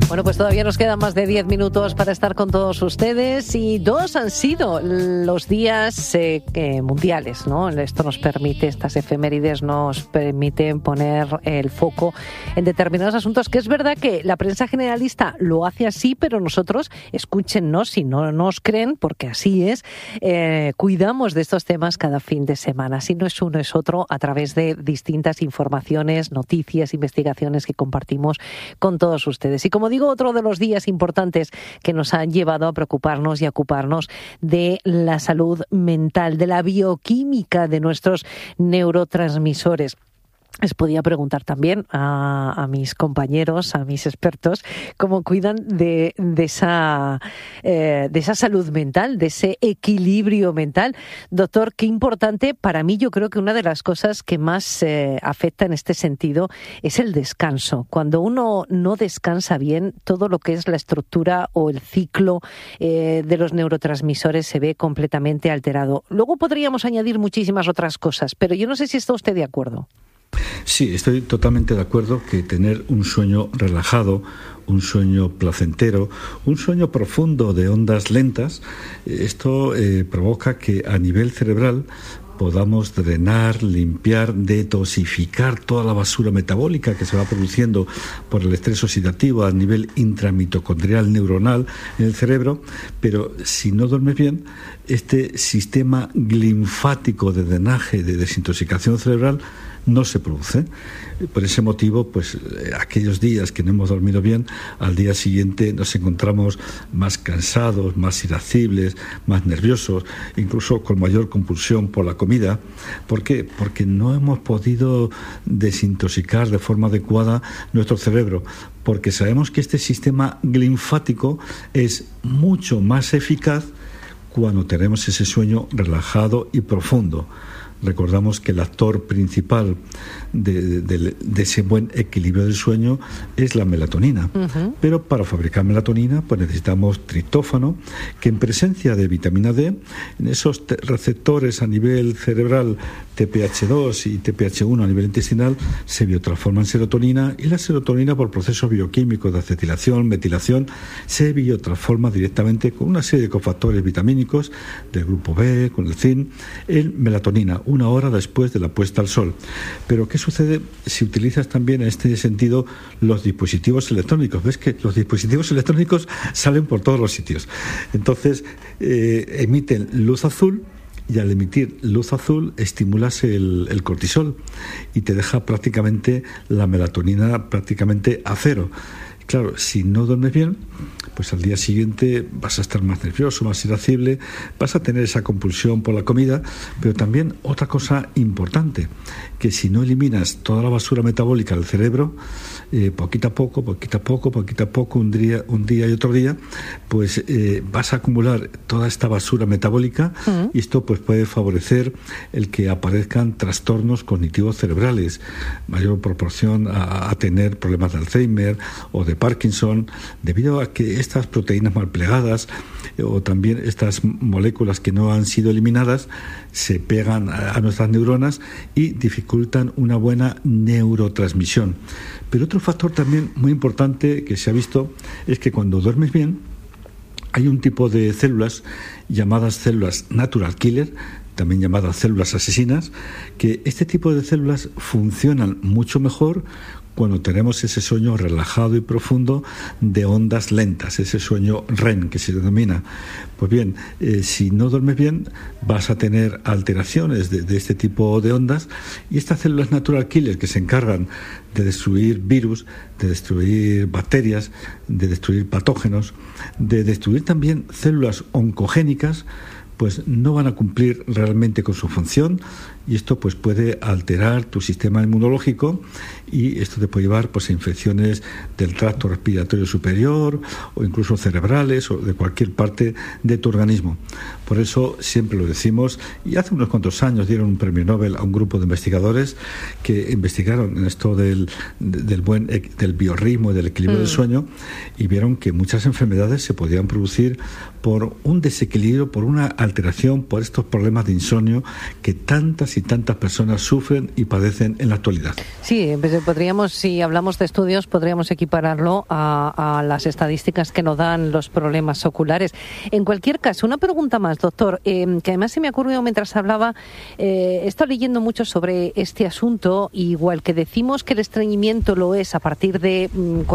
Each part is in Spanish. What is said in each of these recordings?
Bueno, pues todavía nos quedan más de 10 minutos para estar con todos ustedes y 2 han sido los días mundiales, ¿no? Esto nos permite, estas efemérides nos permiten poner el foco en determinados asuntos, que es verdad que la prensa generalista lo hace así, pero nosotros, escúchennos si no nos creen, porque así es, cuidamos de estos temas cada fin de semana. Si no es uno, es otro, a través de distintas informaciones, noticias, investigaciones que compartimos con todos ustedes. Y como digo, otro de los días importantes que nos han llevado a preocuparnos y a ocuparnos de la salud mental, de la bioquímica de nuestros neurotransmisores. Les podía preguntar también a mis compañeros, a mis expertos, cómo cuidan de esa salud mental, de ese equilibrio mental. Doctor, qué importante, para mí yo creo que una de las cosas que más afecta en este sentido es el descanso. Cuando uno no descansa bien, todo lo que es la estructura o el ciclo de los neurotransmisores se ve completamente alterado. Luego podríamos añadir muchísimas otras cosas, pero yo no sé si está usted de acuerdo. Sí, estoy totalmente de acuerdo que tener un sueño relajado, un sueño placentero, un sueño profundo de ondas lentas, esto provoca que a nivel cerebral podamos drenar, limpiar, detoxificar toda la basura metabólica que se va produciendo por el estrés oxidativo a nivel intramitocondrial neuronal en el cerebro, pero si no duermes bien, este sistema linfático de drenaje, de desintoxicación cerebral, no se produce. Por ese motivo, pues aquellos días que no hemos dormido bien, al día siguiente nos encontramos más cansados, más irascibles, más nerviosos, incluso con mayor compulsión por la comida. ¿Por qué? Porque no hemos podido desintoxicar de forma adecuada nuestro cerebro, porque sabemos que este sistema linfático es mucho más eficaz cuando tenemos ese sueño relajado y profundo. Recordamos que el actor principal de ese buen equilibrio del sueño es la melatonina. Uh-huh. Pero para fabricar melatonina pues necesitamos triptófano, que en presencia de vitamina D, en esos receptores a nivel cerebral TPH2 y TPH1 a nivel intestinal, se biotransforma en serotonina, y la serotonina, por procesos bioquímicos de acetilación, metilación, se biotransforma directamente con una serie de cofactores vitamínicos del grupo B, con el zinc, en melatonina, 1 hora después de la puesta al sol. Pero ¿qué sucede si utilizas también en este sentido los dispositivos electrónicos? Ves que los dispositivos electrónicos salen por todos los sitios. Entonces emiten luz azul, y al emitir luz azul estimulas el cortisol y te deja prácticamente la melatonina prácticamente a cero. Claro, si no duermes bien, pues al día siguiente vas a estar más nervioso, más irascible, vas a tener esa compulsión por la comida, pero también otra cosa importante, que si no eliminas toda la basura metabólica del cerebro, poquito a poco, un día y otro día, pues vas a acumular toda esta basura metabólica, y esto pues puede favorecer el que aparezcan trastornos cognitivos cerebrales, mayor proporción a tener problemas de Alzheimer o de Parkinson, debido a que estas proteínas mal plegadas o también estas moléculas que no han sido eliminadas se pegan a nuestras neuronas y dificultan una buena neurotransmisión. Pero otro factor también muy importante que se ha visto es que cuando duermes bien hay un tipo de células llamadas células natural killer, también llamadas células asesinas, que este tipo de células funcionan mucho mejor cuando tenemos ese sueño relajado y profundo de ondas lentas, ese sueño REM que se denomina. Pues bien, si no duermes bien vas a tener alteraciones de este tipo de ondas, y estas células natural killer que se encargan de destruir virus, de destruir bacterias, de destruir patógenos, de destruir también células oncogénicas, pues no van a cumplir realmente con su función, y esto pues puede alterar tu sistema inmunológico, y esto te puede llevar pues a infecciones del tracto respiratorio superior o incluso cerebrales o de cualquier parte de tu organismo. Por eso siempre lo decimos, y hace unos cuantos años dieron un premio Nobel a un grupo de investigadores que investigaron en esto del biorritmo y del equilibrio del sueño, y vieron que muchas enfermedades se podían producir por un desequilibrio, por una alteración, por estos problemas de insomnio que tantas y tantas personas sufren y padecen en la actualidad. Sí, que podríamos, si hablamos de estudios, podríamos equipararlo a las estadísticas que nos dan los problemas oculares. En cualquier caso, una pregunta más, doctor, que además se me ha ocurrido mientras hablaba. He estado leyendo mucho sobre este asunto, igual que decimos que el estreñimiento lo es a partir de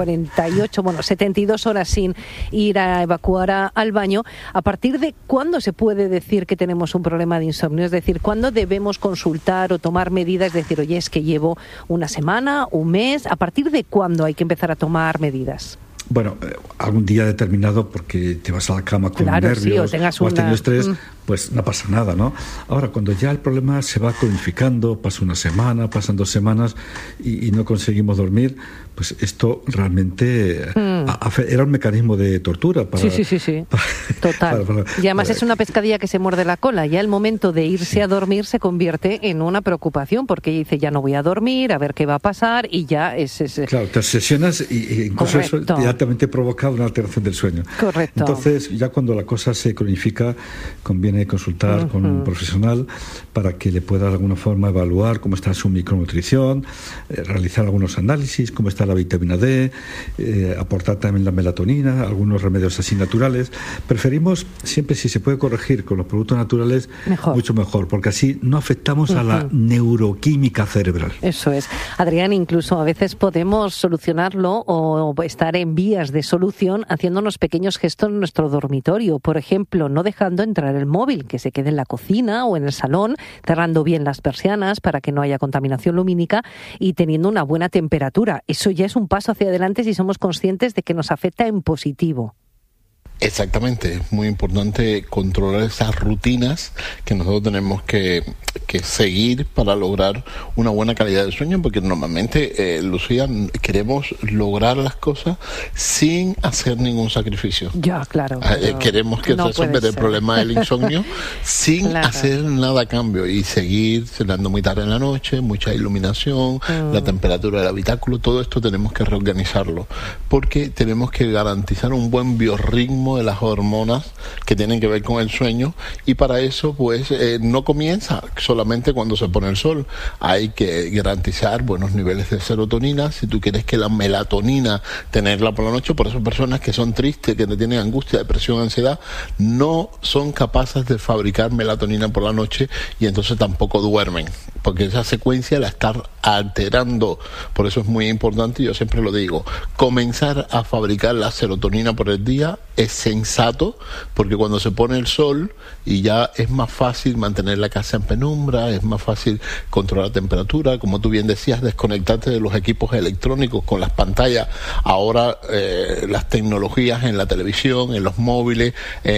72 horas sin ir a evacuar al baño. ¿A partir de cuándo se puede decir que tenemos un problema de insomnio? Es decir, ¿cuándo debemos consultar o tomar medidas? Es decir, oye, es que llevo una semana, un mes. ¿A partir de cuándo hay que empezar a tomar medidas? Bueno, algún día determinado, porque te vas a la cama con nervios, sí, o tengas o has tenido estrés, pues no pasa nada, ¿no? Ahora, cuando ya el problema se va cronificando, pasa una semana, pasan 2 semanas y no conseguimos dormir, pues esto realmente era un mecanismo de tortura. Para, sí. Total. Y además es una pescadilla que se muerde la cola. Ya el momento de irse a dormir se convierte en una preocupación, porque dice, ya no voy a dormir, a ver qué va a pasar, y ya es... Claro, te obsesionas y incluso eso inmediatamente provoca una alteración del sueño. Correcto. Entonces, ya cuando la cosa se cronifica, conviene consultar con un profesional para que le pueda de alguna forma evaluar cómo está su micronutrición, realizar algunos análisis, cómo está la vitamina D, aportar también la melatonina, algunos remedios así naturales. Preferimos siempre, si se puede corregir con los productos naturales, mucho mejor, porque así no afectamos a la neuroquímica cerebral. Eso es. Adrián, incluso a veces podemos solucionarlo o estar en vías de solución haciendo unos pequeños gestos en nuestro dormitorio. Por ejemplo, no dejando entrar el móvil, que se quede en la cocina o en el salón, cerrando bien las persianas para que no haya contaminación lumínica y teniendo una buena temperatura. Eso ya es un paso hacia adelante si somos conscientes de que nos afecta en positivo. Exactamente, es muy importante controlar esas rutinas que nosotros tenemos que seguir para lograr una buena calidad de sueño, porque normalmente, Lucía, queremos lograr las cosas sin hacer ningún sacrificio. Ya, claro. Queremos que no resolver el problema del insomnio sin hacer nada a cambio y seguir cenando muy tarde en la noche, mucha iluminación, la temperatura del habitáculo, todo esto tenemos que reorganizarlo, porque tenemos que garantizar un buen biorritmo de las hormonas que tienen que ver con el sueño, y para eso pues no comienza solamente cuando se pone el sol. Hay que garantizar buenos niveles de serotonina. Si tú quieres que la melatonina tenerla por la noche, por eso personas que son tristes, que tienen angustia, depresión, ansiedad, no son capaces de fabricar melatonina por la noche y entonces tampoco duermen, porque esa secuencia la está alterando. Por eso es muy importante, yo siempre lo digo, comenzar a fabricar la serotonina por el día es sensato, porque cuando se pone el sol y ya es más fácil mantener la casa en penumbra, es más fácil controlar la temperatura, como tú bien decías, desconectarte de los equipos electrónicos con las pantallas. Ahora las tecnologías en la televisión, en los móviles,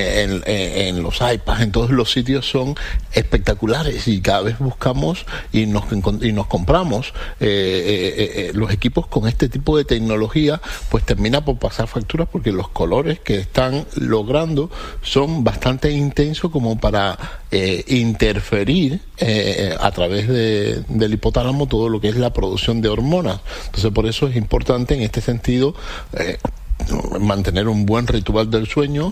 en los iPads, en todos los sitios son espectaculares, y cada vez buscamos y nos compramos los equipos con este tipo de tecnología, pues termina por pasar facturas, porque los colores que están logrando son bastante intensos como para interferir a través del hipotálamo todo lo que es la producción de hormonas. Entonces, por eso es importante en este sentido mantener un buen ritual del sueño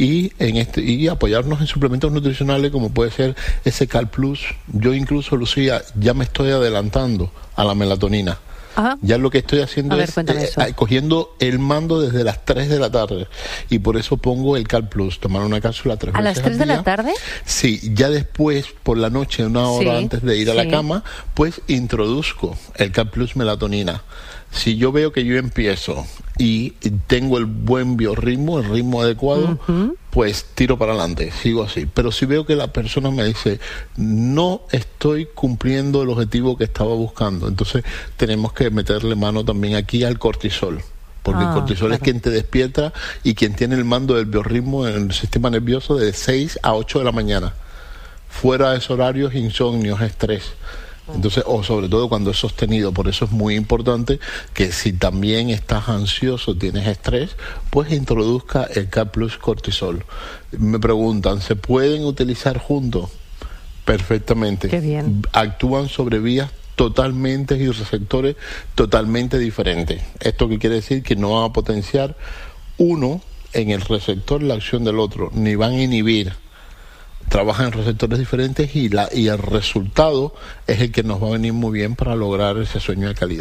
y apoyarnos en suplementos nutricionales como puede ser ese Cal Plus. Yo incluso, Lucía, ya me estoy adelantando a la melatonina. Ajá. Ya lo que estoy haciendo es cogiendo el mando desde las 3 de la tarde, y por eso pongo el Cal Plus, tomar una cápsula 3 veces ¿A las 3 de la tarde? Sí, ya después, por la noche, una hora antes de ir a la cama, pues introduzco el Cal Plus melatonina. Si yo veo que yo empiezo y tengo el buen biorritmo, el ritmo adecuado, pues tiro para adelante, sigo así. Pero si veo que la persona me dice, no estoy cumpliendo el objetivo que estaba buscando, entonces tenemos que meterle mano también aquí al cortisol. Porque el cortisol es quien te despierta y quien tiene el mando del biorritmo en el sistema nervioso de 6 a 8 de la mañana. Fuera de esos horarios, insomnios, estrés. Entonces, o sobre todo cuando es sostenido. Por eso es muy importante que si también estás ansioso, tienes estrés, pues introduzca el Cal Plus cortisol. Me preguntan, ¿se pueden utilizar juntos? Perfectamente. Qué bien. Actúan sobre vías totalmente y receptores totalmente diferentes. ¿Esto qué quiere decir? Que no van a potenciar uno en el receptor la acción del otro, ni van a inhibir. Trabajan en receptores diferentes y el resultado es el que nos va a venir muy bien para lograr ese sueño de calidad.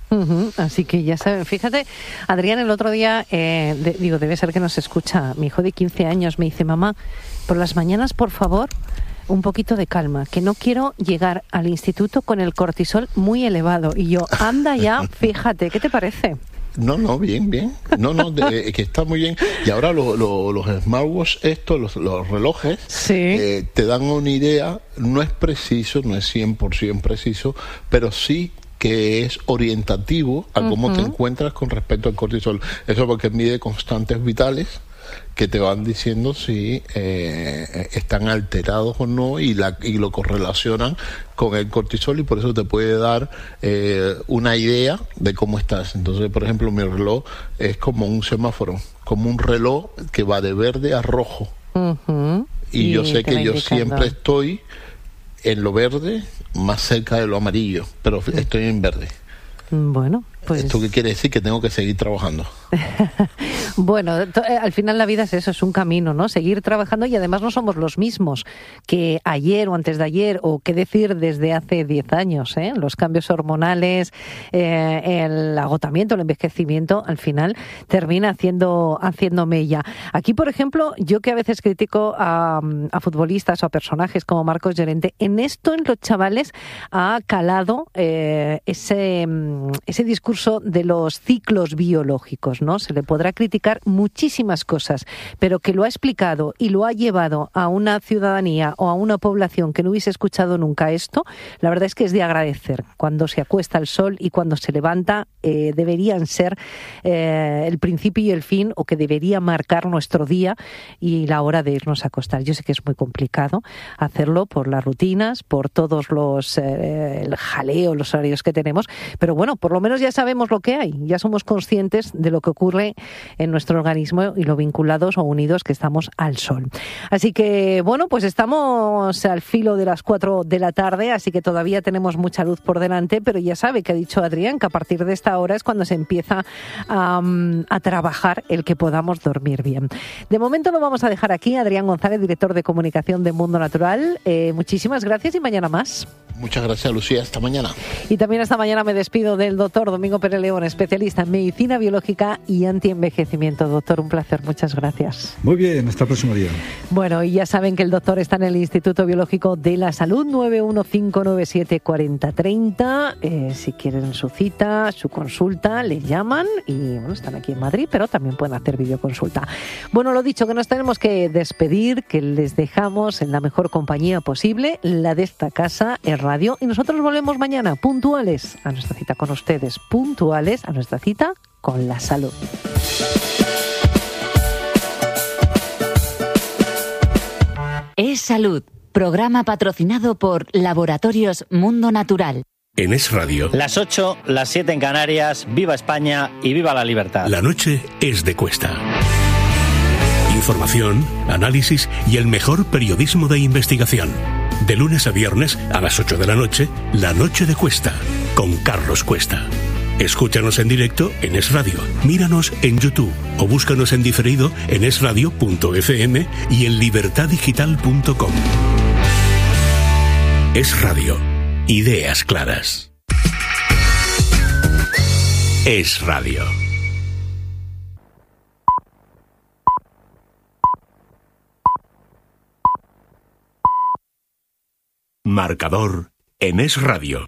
Así que ya saben, fíjate, Adrián el otro día, debe ser que nos escucha, mi hijo de 15 años me dice, mamá, por las mañanas, por favor, un poquito de calma, que no quiero llegar al instituto con el cortisol muy elevado. Y yo, anda ya, fíjate, ¿qué te parece? No, bien. Que está muy bien. Y ahora los smartwatch, los relojes, sí, te dan una idea, no es preciso, no es 100% preciso, pero sí que es orientativo a cómo te encuentras con respecto al cortisol. Eso porque mide constantes vitales que te van diciendo si están alterados o no y lo correlacionan con el cortisol, y por eso te puede dar una idea de cómo estás. Entonces, por ejemplo, mi reloj es como un semáforo, como un reloj que va de verde a rojo. Y yo sé que yo siempre estoy en lo verde, más cerca de lo amarillo, pero estoy en verde. Bueno, pues... ¿Esto qué quiere decir? Que tengo que seguir trabajando. Bueno, al final la vida es eso, es un camino, ¿no? Seguir trabajando, y además no somos los mismos que ayer o antes de ayer, o qué decir desde hace 10 años, ¿eh? Los cambios hormonales, el agotamiento, el envejecimiento, al final termina haciendo mella. Aquí, por ejemplo, yo que a veces critico a futbolistas o a personajes como Marcos Llorente, en esto, en los chavales, ha calado ese discurso de los ciclos biológicos, ¿no? Se le podrá criticar muchísimas cosas, pero que lo ha explicado y lo ha llevado a una ciudadanía o a una población que no hubiese escuchado nunca esto, la verdad es que es de agradecer. Cuando se acuesta el sol y cuando se levanta, deberían ser el principio y el fin, o que debería marcar nuestro día y la hora de irnos a acostar. Yo sé que es muy complicado hacerlo por las rutinas, por todos el jaleo, los horarios que tenemos, pero bueno, por lo menos ya sabemos lo que hay, ya somos conscientes de lo que ocurre en nuestro organismo y lo vinculados o unidos que estamos al sol. Así que, bueno, pues estamos al filo de las 4 de la tarde, así que todavía tenemos mucha luz por delante, pero ya sabe que ha dicho Adrián que a partir de esta hora es cuando se empieza a trabajar el que podamos dormir bien. De momento lo vamos a dejar aquí. Adrián González, director de comunicación de Mundo Natural, muchísimas gracias y mañana más. Muchas gracias, Lucía. Hasta mañana. Y también esta mañana me despido del doctor Domingo Pérez León, especialista en medicina biológica y antienvejecimiento. Doctor, un placer. Muchas gracias. Muy bien, hasta el próximo día. Bueno, y ya saben que el doctor está en el Instituto Biológico de la Salud, 915974030. Si quieren su cita, su consulta, le llaman y bueno, están aquí en Madrid, pero también pueden hacer videoconsulta. Bueno, lo dicho, que nos tenemos que despedir, que les dejamos en la mejor compañía posible, la de esta casa, es Radio, y nosotros volvemos mañana puntuales a nuestra cita con ustedes, puntuales a nuestra cita con la salud. Es Salud, programa patrocinado por Laboratorios Mundo Natural. En Es Radio. Las 8, las 7 en Canarias, viva España y viva la libertad. La noche es de Cuesta. Información, análisis y el mejor periodismo de investigación. De lunes a viernes a las 8 de la noche, La Noche de Cuesta, con Carlos Cuesta. Escúchanos en directo en Es Radio, míranos en YouTube o búscanos en diferido en esradio.fm y en libertadigital.com. Es Radio, ideas claras. Es Radio. Marcador en Es Radio.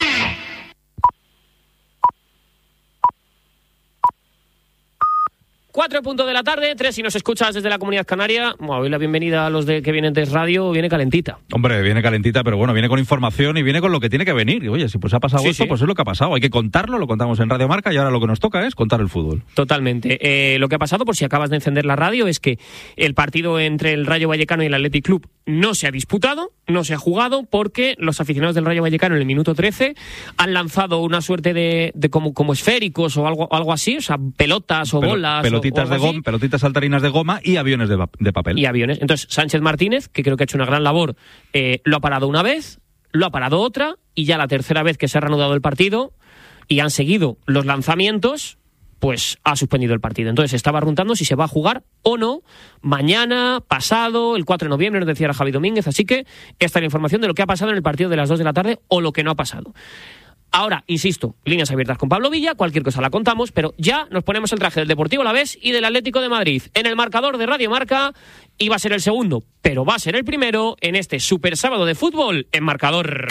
Cuatro puntos de la tarde, 3 si nos escuchas desde la Comunidad Canaria. Hoy la bienvenida a los que vienen de Radio viene calentita. Hombre, viene calentita, pero bueno, viene con información y viene con lo que tiene que venir. Oye, si pues ha pasado esto, pues es lo que ha pasado. Hay que contarlo, lo contamos en Radio Marca y ahora lo que nos toca es contar el fútbol. Totalmente. Lo que ha pasado, por si acabas de encender la radio, es que el partido entre el Rayo Vallecano y el Athletic Club no se ha disputado, no se ha jugado, porque los aficionados del Rayo Vallecano en el minuto 13 han lanzado una suerte de como esféricos o algo así, o sea, pelotas o bolas. Pelotitas saltarinas de goma y aviones de papel. Y aviones. Entonces, Sánchez Martínez, que creo que ha hecho una gran labor, lo ha parado una vez, lo ha parado otra, y ya la tercera vez que se ha reanudado el partido y han seguido los lanzamientos, pues ha suspendido el partido. Entonces, estaba preguntando si se va a jugar o no mañana, pasado, el 4 de noviembre, nos decía Javi Domínguez. Así que esta es la información de lo que ha pasado en el partido de las 2 de la tarde o lo que no ha pasado. Ahora, insisto, líneas abiertas con Pablo Villa, cualquier cosa la contamos, pero ya nos ponemos el traje del Deportivo Alavés y del Atlético de Madrid en el marcador de Radio Marca. Y va a ser el segundo, pero va a ser el primero en este super sábado de fútbol en Marcador.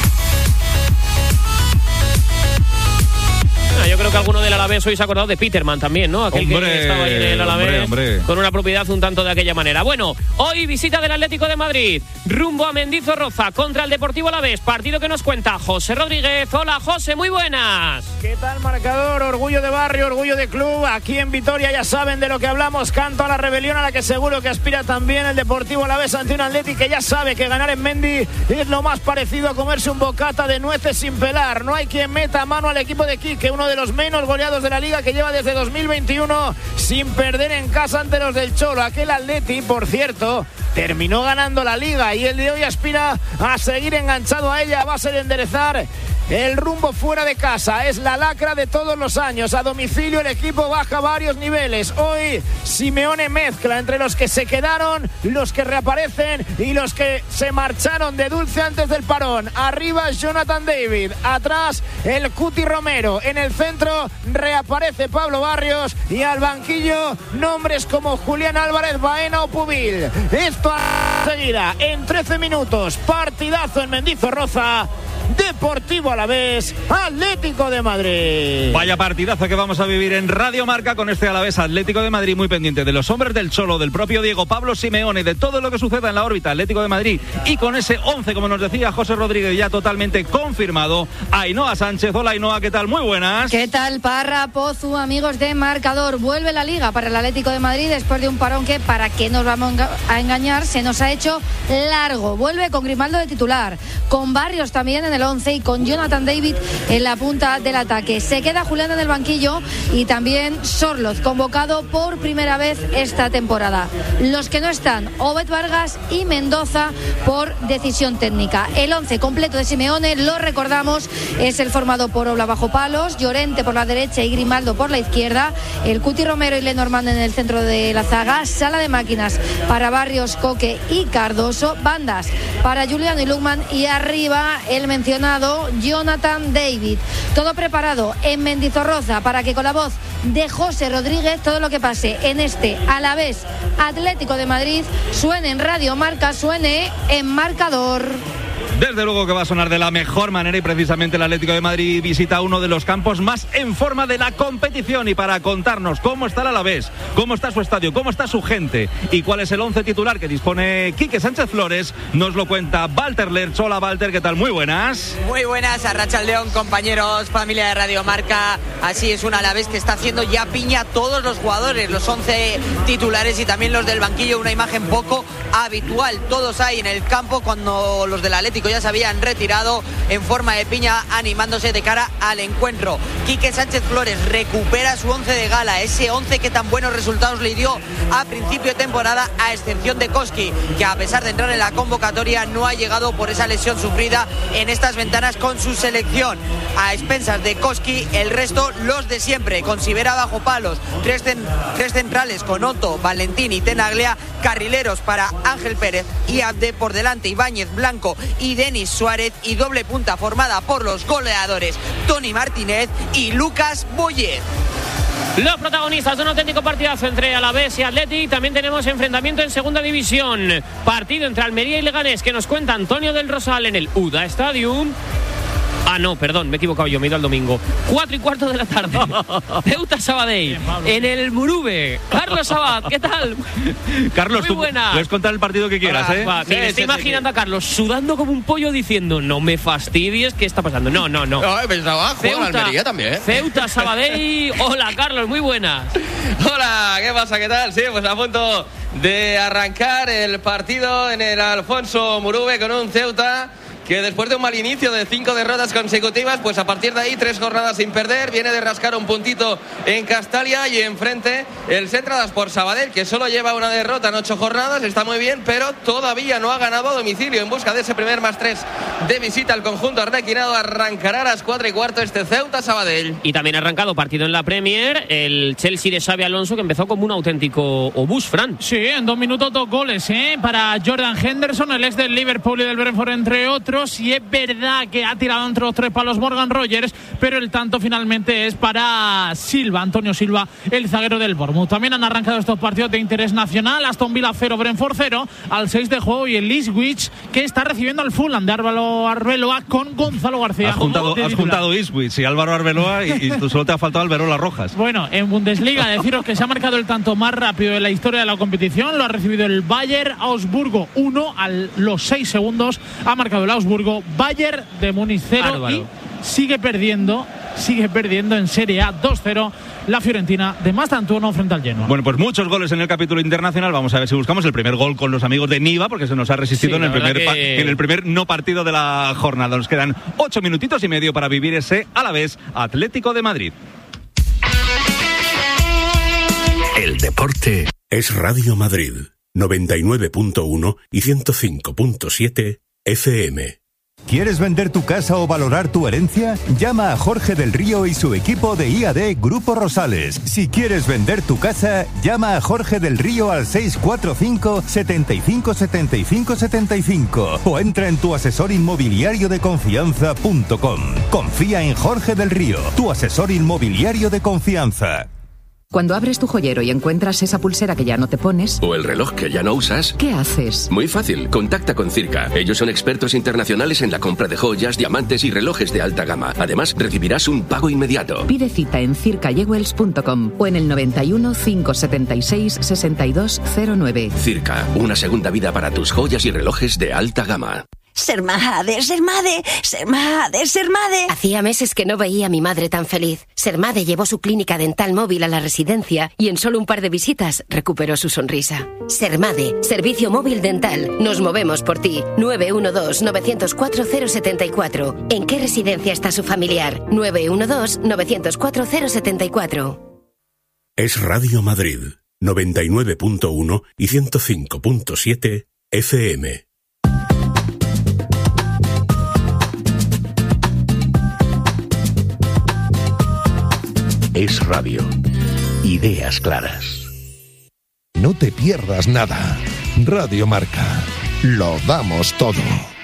Yo creo que alguno del Alavés hoy se ha acordado de Peterman también, ¿no? Aquel que estaba ahí en el Alavés con una propiedad un tanto de aquella manera. Bueno, hoy visita del Atlético de Madrid, rumbo a Mendizorroza contra el Deportivo Alavés, partido que nos cuenta José Rodríguez. Hola, José, muy buenas. ¿Qué tal, marcador? Orgullo de barrio, orgullo de club. Aquí en Vitoria ya saben de lo que hablamos. Canto a la rebelión a la que seguro que aspira también el Deportivo Alavés ante un Atleti que ya sabe que ganar en Mendi es lo más parecido a comerse un bocata de nueces sin pelar. No hay quien meta mano al equipo de Quique, uno de los menos goleados de la Liga, que lleva desde 2021 sin perder en casa ante los del Cholo. Aquel Atleti, por cierto, terminó ganando la Liga y el de hoy aspira a seguir enganchado a ella a base de enderezar el rumbo fuera de casa. Es la lacra de todos los años. A domicilio el equipo baja varios niveles. Hoy Simeone mezcla entre los que se quedaron, los que reaparecen y los que se marcharon de dulce antes del parón. Arriba Jonathan David, atrás el Cuti Romero, en el centro reaparece Pablo Barrios y al banquillo nombres como Julián Álvarez, Baena o Pubil. Esto a seguida en 13 minutos. Partidazo en Mendizorroza. Deportivo Alavés, Atlético de Madrid. Vaya partidazo que vamos a vivir en Radio Marca con este Alavés Atlético de Madrid, muy pendiente de los hombres del Cholo, del propio Diego Pablo Simeone, de todo lo que suceda en la órbita Atlético de Madrid, y con ese 11, como nos decía José Rodríguez, ya totalmente confirmado. Ainhoa Sánchez. Hola, Ainhoa, ¿qué tal? Muy buenas. ¿Qué tal, Parra, Pozu, amigos de Marcador? Vuelve la Liga para el Atlético de Madrid después de un parón que, para qué nos vamos a engañar, se nos ha hecho largo. Vuelve con Grimaldo de titular, con Barrios también en el 11 y con Jonathan David en la punta del ataque. Se queda Julián en el banquillo y también Sorloz, convocado por primera vez esta temporada. Los que no están, Obed Vargas y Mendoza, por decisión técnica. El 11 completo de Simeone, lo recordamos, es el formado por Obla bajo palos, Llorente por la derecha y Grimaldo por la izquierda, el Cuti Romero y Lenormand en el centro de la zaga, sala de máquinas para Barrios, Coque y Cardoso, bandas para Julián y Lukman y arriba el mencionado Jonathan David. Todo preparado en Mendizorroza para que con la voz de José Rodríguez todo lo que pase en este Alavés Atlético de Madrid suene en Radio Marca, suene en Marcador. Desde luego que va a sonar de la mejor manera y precisamente el Atlético de Madrid visita uno de los campos más en forma de la competición, y para contarnos cómo está el Alavés, cómo está su estadio, cómo está su gente y cuál es el 11 titular que dispone Quique Sánchez Flores, nos lo cuenta Walter Lerch. Hola, Walter, ¿qué tal? Muy buenas. Muy buenas, Arratsaldeon, compañeros, familia de Radio Marca. Así es, un Alavés que está haciendo ya piña a todos los jugadores, los 11 titulares y también los del banquillo, una imagen poco habitual. Todos ahí en el campo cuando los del Atlético ya se habían retirado, en forma de piña, animándose de cara al encuentro. Quique Sánchez Flores recupera su 11 de gala, ese 11 que tan buenos resultados le dio a principio de temporada, a excepción de Koski, que a pesar de entrar en la convocatoria no ha llegado por esa lesión sufrida en estas ventanas con su selección. A expensas de Koski, el resto los de siempre, con Sivera bajo palos, tres centrales con Otto, Valentín y Tenaglia, carrileros para Ángel Pérez y Abde, por delante Ibáñez, Blanco y Denis Suárez, y doble punta formada por los goleadores Tony Martínez y Lucas Boyet. Los protagonistas de un auténtico partidazo entre Alavés y Atleti. También tenemos enfrentamiento en segunda división, partido entre Almería y Leganés, que nos cuenta Antonio del Rosal en el UDA Stadium. Ah, no, perdón, me he equivocado yo, me he ido al domingo. 4:15 de la tarde. Ceuta Sabadell, en el Murube. Carlos Sabat, ¿qué tal? Carlos, muy buena. Tú puedes contar el partido que quieras, ¿eh? Va, sí, me estoy imaginando a Carlos sudando como un pollo diciendo, no me fastidies, ¿qué está pasando? No. Pensaba, juega Almería también. Ceuta Sabadell. Hola, Carlos, muy buenas. Hola, ¿qué pasa? ¿Qué tal? Sí, pues a punto de arrancar el partido en el Alfonso Murube con un Ceuta que después de un mal inicio de 5 derrotas consecutivas, pues a partir de ahí 3 jornadas sin perder, viene de rascar un puntito en Castalia, y enfrente el Centradas por Sabadell, que solo lleva una derrota en 8 jornadas, está muy bien, pero todavía no ha ganado a domicilio. En busca de ese primer +3 de visita al conjunto arlequinado, arrancará a las 4:15 este Ceuta Sabadell. Y también ha arrancado partido en la Premier, el Chelsea de Xabi Alonso, que empezó como un auténtico obús, Fran. Sí, en 2 minutos 2 goles, para Jordan Henderson, el ex del Liverpool y del Brentford, entre otros. metros y es verdad que ha tirado entre los 3 palos Morgan Rogers, pero el tanto finalmente es para Silva, Antonio Silva, el zaguero del Bournemouth. También han arrancado estos partidos de interés nacional. Aston Villa 0, Brentford 0 al 6 de juego, y el Ipswich que está recibiendo al Fulham de Álvaro Arbeloa con Gonzalo García. Has juntado Ipswich y Álvaro Arbeloa y tú solo te ha faltado Alberola Rojas. Bueno, en Bundesliga deciros que se ha marcado el tanto más rápido de la historia de la competición. Lo ha recibido el Bayer Augsburgo 1 a los 6 segundos. Ha marcado el Augsburgo. Bayern de Múnich 0 y sigue perdiendo en Serie A 2-0 la Fiorentina de Mastantuono frente al Genoa. Bueno, pues muchos goles en el capítulo internacional. Vamos a ver si buscamos el primer gol con los amigos de Niva, porque se nos ha resistido en el primer no partido de la jornada. Nos quedan 8 minutitos y medio para vivir ese Alavés Atlético de Madrid. El deporte es Radio Madrid, 99.1 y 105.7 FM. ¿Quieres vender tu casa o valorar tu herencia? Llama a Jorge del Río y su equipo de IAD Grupo Rosales. Si quieres vender tu casa, llama a Jorge del Río al 645 75 75 75 o entra en tuasesorinmobiliariodeconfianza.com. Confía en Jorge del Río, tu asesor inmobiliario de confianza. Cuando abres tu joyero y encuentras esa pulsera que ya no te pones, o el reloj que ya no usas, ¿qué haces? Muy fácil, contacta con Circa. Ellos son expertos internacionales en la compra de joyas, diamantes y relojes de alta gama. Además, recibirás un pago inmediato. Pide cita en circajewels.com o en el 91 576 6209. Circa, una segunda vida para tus joyas y relojes de alta gama. Sermade. Hacía meses que no veía a mi madre tan feliz. Sermade llevó su clínica dental móvil a la residencia y en solo un par de visitas recuperó su sonrisa. Sermade, servicio móvil dental. Nos movemos por ti. 912-904-074. ¿En qué residencia está su familiar? 912-904-074. Es Radio Madrid, 99.1 y 105.7 FM. Es radio. Ideas claras. No te pierdas nada. Radio Marca. Lo damos todo.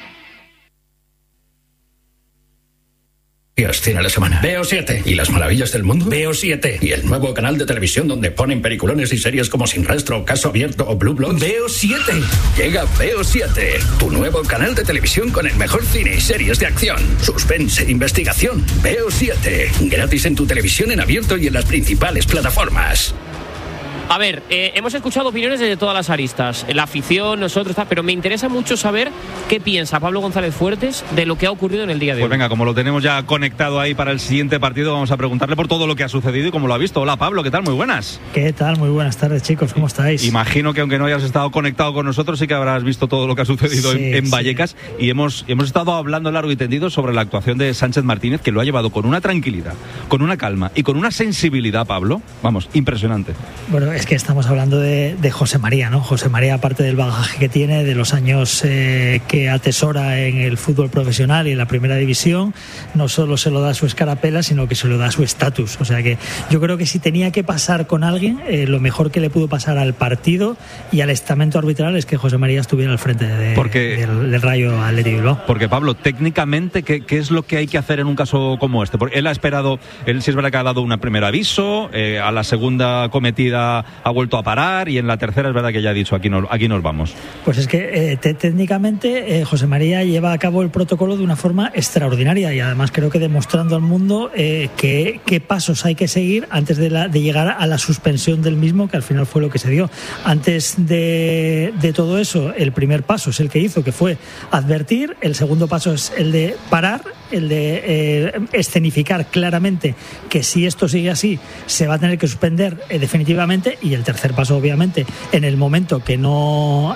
Y os tiene la semana. Veo 7. ¿Y las maravillas del mundo? Veo 7. ¿Y el nuevo canal de televisión donde ponen peliculones y series como Sin Rastro, Caso Abierto o Blue Bloods? Veo 7. Llega Veo 7. Tu nuevo canal de televisión con el mejor cine y series de acción, suspense e investigación. Veo 7. Gratis en tu televisión en abierto y en las principales plataformas. A ver, hemos escuchado opiniones desde todas las aristas, la afición, nosotros, pero me interesa mucho saber qué piensa Pablo González Fuertes de lo que ha ocurrido en el día de hoy. Pues venga, como lo tenemos ya conectado ahí para el siguiente partido, vamos a preguntarle por todo lo que ha sucedido y cómo lo ha visto. Hola Pablo, ¿qué tal? Muy buenas. ¿Qué tal? Muy buenas tardes, chicos, ¿cómo estáis? Imagino que aunque no hayas estado conectado con nosotros, sí que habrás visto todo lo que ha sucedido en Vallecas, y hemos estado hablando largo y tendido sobre la actuación de Sánchez Martínez, que lo ha llevado con una tranquilidad, con una calma y con una sensibilidad, Pablo, vamos, impresionante. Bueno, es que estamos hablando de José María, ¿no? José María, aparte del bagaje que tiene, de los años que atesora en el fútbol profesional y en la primera división, no solo se lo da su escarapela, sino que se lo da su estatus. O sea que yo creo que si tenía que pasar con alguien, lo mejor que le pudo pasar al partido y al estamento arbitral es que José María estuviera al frente del Rayo Athletic Bilbao. Porque Pablo, técnicamente, ¿qué es lo que hay que hacer en un caso como este? Porque él ha esperado, él sí es verdad que ha dado un primer aviso, a la segunda cometida ha vuelto a parar, y en la tercera es verdad que ya ha dicho aquí nos vamos. Pues es que técnicamente José María lleva a cabo el protocolo de una forma extraordinaria, y además creo que demostrando al mundo qué pasos hay que seguir antes de llegar a la suspensión del mismo, que al final fue lo que se dio. Antes de todo eso, el primer paso es el que hizo, que fue advertir. El segundo paso es el de parar, el de escenificar claramente que si esto sigue así se va a tener que suspender definitivamente, y el tercer paso, obviamente, en el momento que no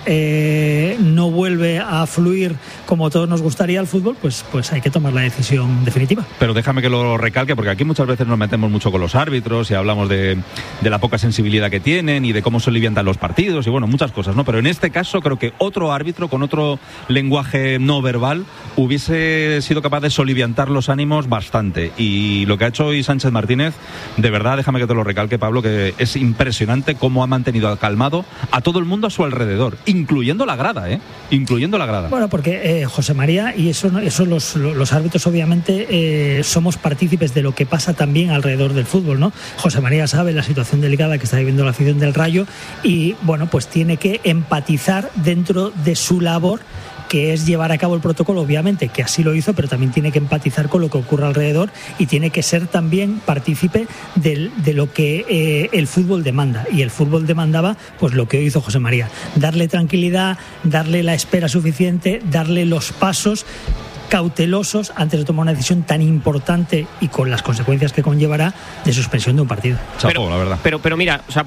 vuelve a fluir como todos nos gustaría el fútbol, pues hay que tomar la decisión definitiva. Pero déjame que lo recalque, porque aquí muchas veces nos metemos mucho con los árbitros y hablamos de la poca sensibilidad que tienen y de cómo se aliviantan los partidos y bueno, muchas cosas, ¿no? Pero en este caso creo que otro árbitro con otro lenguaje no verbal hubiese sido capaz de soliviantar los ánimos bastante. Y lo que ha hecho hoy Sánchez Martínez, de verdad, déjame que te lo recalque, Pablo, que es impresionante cómo ha mantenido calmado a todo el mundo a su alrededor, incluyendo la grada, incluyendo la grada. Bueno, porque José María, y eso los árbitros obviamente somos partícipes de lo que pasa también alrededor del fútbol, ¿no? José María sabe la situación delicada que está viviendo la afición del Rayo y, bueno, pues tiene que empatizar dentro de su labor, que es llevar a cabo el protocolo, obviamente, que así lo hizo, pero también tiene que empatizar con lo que ocurre alrededor y tiene que ser también partícipe de lo que el fútbol demanda. Y el fútbol demandaba pues lo que hizo José María: darle tranquilidad, darle la espera suficiente, darle los pasos cautelosos antes de tomar una decisión tan importante y con las consecuencias que conllevará de suspensión de un partido. Chapo, la verdad. Pero mira, o sea,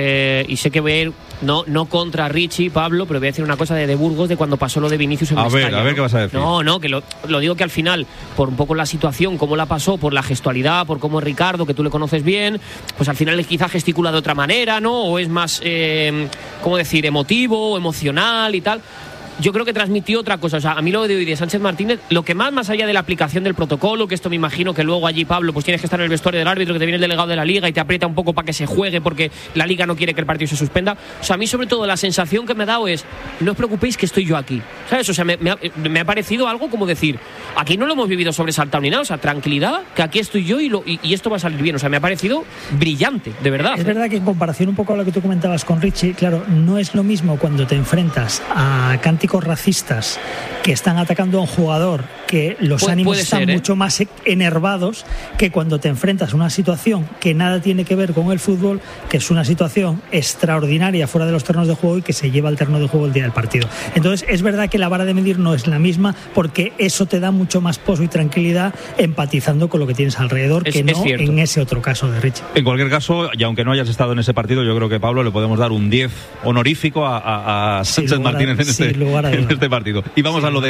y sé que voy a ir no contra Richie, Pablo, pero voy a decir una cosa de Burgos, de cuando pasó lo de Vinicius en Mestalla. A ver qué vas a decir. No, que lo digo, que al final, por un poco la situación, cómo la pasó, por la gestualidad, por cómo es Ricardo, que tú le conoces bien, pues al final quizá gesticula de otra manera, ¿no? O es más, ¿cómo decir?, emotivo, emocional y tal. Yo creo que transmitió otra cosa. O sea, a mí lo de hoy de Sánchez Martínez, lo que más allá de la aplicación del protocolo, que esto me imagino que luego allí, Pablo, pues tienes que estar en el vestuario del árbitro, que te viene el delegado de la Liga y te aprieta un poco para que se juegue porque la Liga no quiere que el partido se suspenda. O sea, a mí sobre todo la sensación que me ha dado es: no os preocupéis que estoy yo aquí, ¿sabes? O sea, me ha parecido algo como decir, aquí no lo hemos vivido sobresaltado ni nada. O sea, tranquilidad, que aquí estoy yo y esto va a salir bien. O sea, me ha parecido brillante, de verdad. Es verdad que en comparación un poco a lo que tú comentabas con Richie, claro, no es lo mismo cuando te enfrentas a cánticos racistas que están atacando a un jugador, que los ánimos están mucho más enervados, que cuando te enfrentas a una situación que nada tiene que ver con el fútbol, que es una situación extraordinaria fuera de los terrenos de juego y que se lleva al terreno de juego el día del partido. Entonces es verdad que la vara de medir no es la misma, porque eso te da mucho más pozo y tranquilidad empatizando con lo que tienes alrededor, que no en ese otro caso de Richie. En cualquier caso, y aunque no hayas estado en ese partido, yo creo que, Pablo, le podemos dar un 10 honorífico a Sánchez Martínez en este partido. Y vamos a lo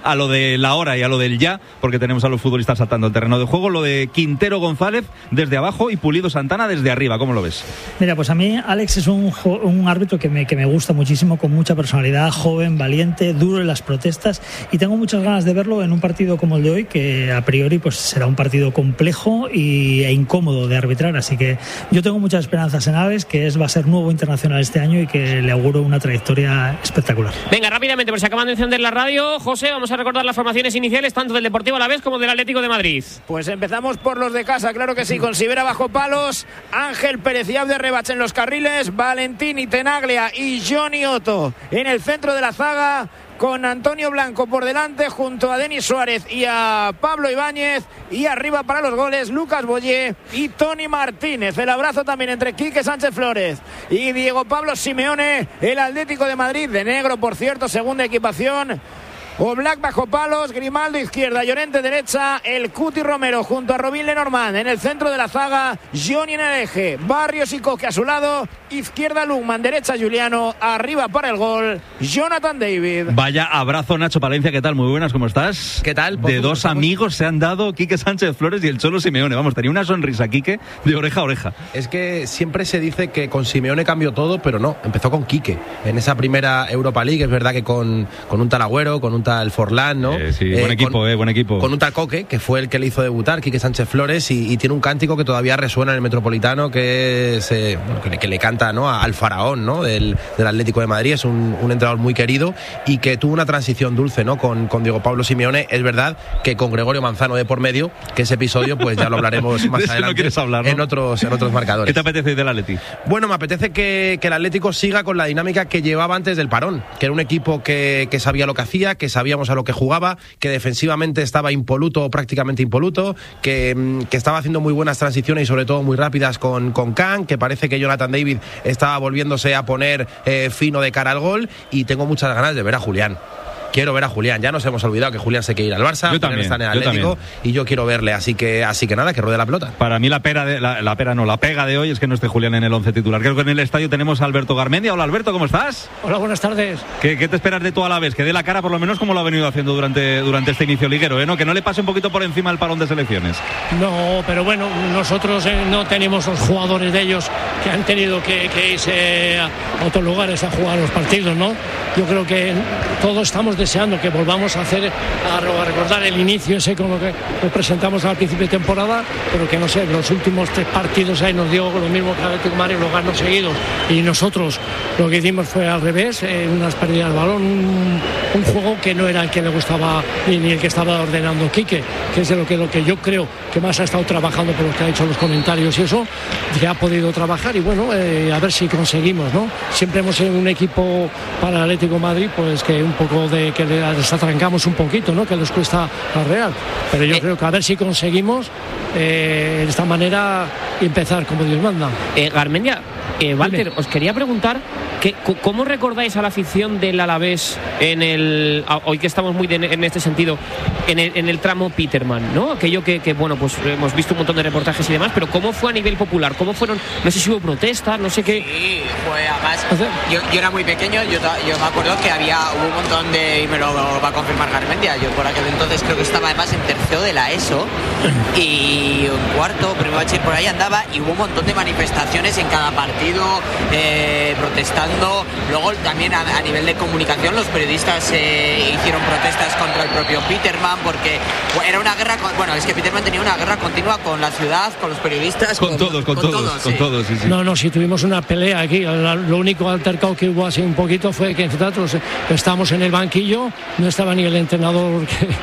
de la hora y a lo del ya, porque tenemos a los futbolistas saltando el terreno de juego. Lo de Quintero González desde abajo y Pulido Santana desde arriba, ¿cómo lo ves? Mira, pues a mí Alex es un árbitro que me gusta muchísimo, con mucha personalidad, joven, valiente, duro en las protestas, y tengo muchas ganas de verlo en un partido como el de hoy, que a priori pues será un partido complejo e incómodo de arbitrar. Así que yo tengo muchas esperanzas en Alex, que va a ser nuevo internacional este año y que le auguro una trayectoria espectacular. Venga, rápidamente, por si acaban de encender la radio, José, vamos a recordar las formaciones iniciales tanto del Deportivo Alavés como del Atlético de Madrid. Pues empezamos por los de casa, claro que sí, con Sivera bajo palos, Ángel Pérez y Abde Rebache en los carriles, Valentín y Tenaglia y Johnny Otto en el centro de la zaga, con Antonio Blanco por delante junto a Denis Suárez y a Pablo Ibáñez, y arriba para los goles Lucas Boyé y Tony Martínez. El abrazo también entre Quique Sánchez Flores y Diego Pablo Simeone, el Atlético de Madrid, de negro por cierto, segunda equipación. Oblak bajo palos, Grimaldo izquierda, Llorente derecha, el Cuti Romero junto a Robin Lenormand en el centro de la zaga, Johnny en el eje, Barrios y Coque a su lado, izquierda Lugman, derecha Juliano, arriba para el gol Jonathan David. Vaya abrazo, Nacho Palencia, ¿qué tal? Muy buenas, ¿cómo estás? ¿Qué tal? De dos amigos se han dado Quique Sánchez Flores y el Cholo Simeone. Vamos, tenía una sonrisa Quique de oreja a oreja. Es que siempre se dice que con Simeone cambió todo, pero no, empezó con Quique. En esa primera Europa League, es verdad que con un tal Agüero, con un tal Forlán, ¿no? Sí, buen equipo. Con un tal Coque, que fue el que le hizo debutar, Quique Sánchez Flores, y tiene un cántico que todavía resuena en el Metropolitano, que es que le canta, ¿no?, al faraón, ¿no?, del Atlético de Madrid. Es un entrenador muy querido y que tuvo una transición dulce, ¿no?, con Diego Pablo Simeone. Es verdad que con Gregorio Manzano de por medio, que ese episodio pues ya lo hablaremos más adelante, no quieres hablar, ¿no?, en otros marcadores. ¿Qué te apetece del Atleti? Bueno, me apetece que el Atlético siga con la dinámica que llevaba antes del parón, que era un equipo que sabía lo que hacía, que sabíamos a lo que jugaba, que defensivamente estaba impoluto o prácticamente impoluto, que estaba haciendo muy buenas transiciones y sobre todo muy rápidas con Can, que parece que Jonathan David estaba volviéndose a poner fino de cara al gol, y tengo muchas ganas de ver a Julián. Quiero ver a Julián, ya nos hemos olvidado que Julián se quiere ir al Barça, yo también, está en el Atlético, y yo quiero verle, así que nada, que ruede la pelota. Para mí la pega de hoy es que no esté Julián en el 11 titular. Creo que en el estadio tenemos a Alberto Garmendia. Hola Alberto, ¿cómo estás? Hola, buenas tardes. ¿Qué te esperas de tu Alavés? Que dé la cara por lo menos como lo ha venido haciendo durante este inicio liguero, ¿no? Que no le pase un poquito por encima el parón de selecciones. No, pero bueno, nosotros no tenemos los jugadores de ellos que han tenido que irse a otros lugares a jugar los partidos, ¿no? yo creo que todos estamos deseando que volvamos a recordar el inicio ese con lo que nos presentamos al principio de temporada, pero que no sé, los últimos 3 partidos ahí nos dio lo mismo que Atlético de Madrid, los ganos seguidos, y nosotros lo que hicimos fue al revés, unas pérdidas de balón, un juego que no era el que le gustaba ni el que estaba ordenando Quique, que es de lo que yo creo que más ha estado trabajando, por lo que ha hecho los comentarios y eso, que ha podido trabajar, y bueno, a ver si conseguimos, ¿no? Siempre hemos sido un equipo para el Atlético de Madrid, pues que un poco que les atrancamos un poquito, ¿no? Que les cuesta la Real, pero yo creo que a ver si conseguimos de esta manera empezar como Dios manda. Garmendia, Walter, os quería preguntar ¿cómo recordáis a la afición del Alavés hoy que estamos muy en este sentido, en el tramo Peterman, ¿no? Aquello que bueno, pues hemos visto un montón de reportajes y demás, pero ¿cómo fue a nivel popular? ¿Cómo fueron? No sé si hubo protestas, no sé qué. Sí, fue además, yo era muy pequeño, yo me acuerdo que hubo un montón de, y me lo va a confirmar Garmendia, yo por aquel entonces creo que estaba además en tercero de la ESO y en cuarto, primero bachiller por ahí andaba, y hubo un montón de manifestaciones en cada partido, protestando. Luego también a nivel de comunicación los periodistas hicieron protestas contra el propio Peterman, porque era una guerra, es que Peterman tenía una guerra continua con la ciudad, con los periodistas, con todos, sí. No, si tuvimos una pelea aquí, lo único altercado que hubo así un poquito fue que nosotros estábamos en el banquillo, no estaba ni el entrenador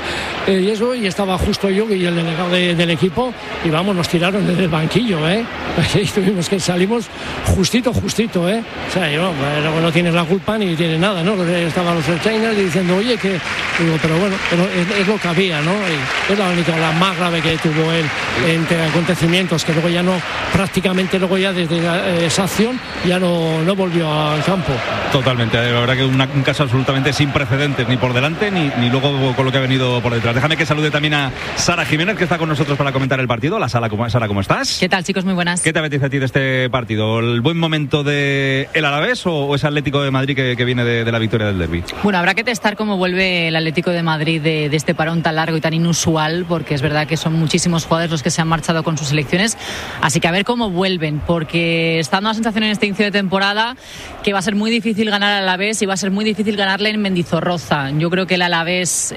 y estaba justo yo y el delegado del equipo, y vamos, nos tiraron desde el banquillo, y tuvimos que salimos justito, o sea, luego no tienes la culpa ni tienes nada, ¿no? Estaban los trainers diciendo, oye, que digo, pero bueno, es lo que había, ¿no? Y es la más grave que tuvo él entre acontecimientos, que luego ya no, prácticamente luego ya desde esa acción ya no volvió al campo. Totalmente, la verdad que un caso absolutamente sin precedentes, ni por delante ni luego con lo que ha venido por detrás. Déjame que salude también a Sara Jiménez, que está con nosotros para comentar el partido. Hola, Sara, ¿cómo estás? ¿Qué tal, chicos? Muy buenas. ¿Qué te apetece a ti de este partido? ¿El buen momento de el Alavés o ese Atlético de Madrid que viene de la victoria del derbi? Bueno, habrá que testar cómo vuelve el Atlético de Madrid de este parón tan largo y tan inusual, porque es verdad que son muchísimos jugadores los que se han marchado con sus selecciones, así que a ver cómo vuelven, porque está dando la sensación en este inicio de temporada que va a ser muy difícil ganar al Alavés y va a ser muy difícil ganarle en Mendizorroza. Yo creo que el Alavés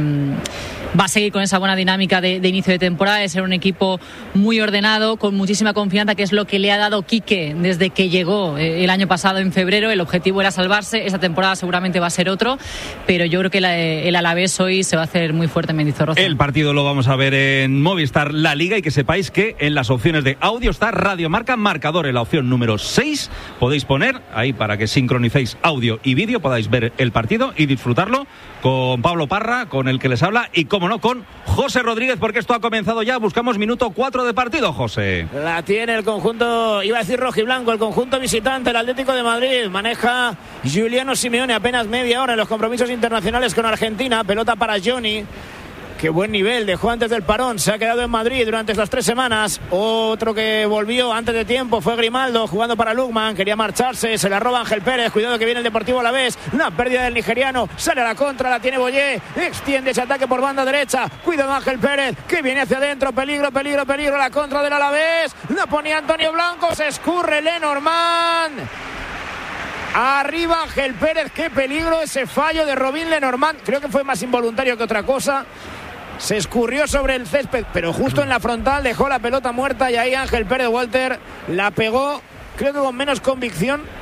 va a seguir con esa buena dinámica de inicio de temporada, de ser un equipo muy ordenado, con muchísima confianza, que es lo que le ha dado Quique desde que llegó el año pasado en febrero. El objetivo era salvarse, esta temporada seguramente va a ser otro, pero yo creo que el Alavés hoy se va a hacer muy fuerte en Mendizorroza. El partido lo vamos a ver en Movistar La Liga, y que sepáis que en las opciones de audio está Radio Marca Marcador, en la opción número 6 podéis poner ahí para que sincronicéis audio y vídeo, podáis ver el partido y disfrutarlo con Pablo Parra, con el que les habla, y como no, con José Rodríguez, porque esto ha comenzado ya. Buscamos minuto 4 de partido, José. La tiene el conjunto, iba a decir rojiblanco, el conjunto visitante, el Atlético de Madrid. Maneja Giuliano Simeone, apenas media hora en los compromisos internacionales con Argentina. Pelota para Johnny. Qué buen nivel dejó antes del parón, se ha quedado en Madrid durante estas 3 semanas. Otro que volvió antes de tiempo fue Grimaldo, jugando para Lukman, quería marcharse, se la roba Ángel Pérez, cuidado que viene el Deportivo Alavés, una pérdida del nigeriano, sale a la contra, la tiene Boyé, extiende ese ataque por banda derecha, cuidado Ángel Pérez, que viene hacia adentro, peligro, la contra del Alavés, la ponía Antonio Blanco, se escurre Lenormand. Arriba Ángel Pérez, qué peligro ese fallo de Robin Lenormand, creo que fue más involuntario que otra cosa. Se escurrió sobre el césped, pero justo en la frontal dejó la pelota muerta, y ahí Ángel Pérez, Walter, la pegó, creo que con menos convicción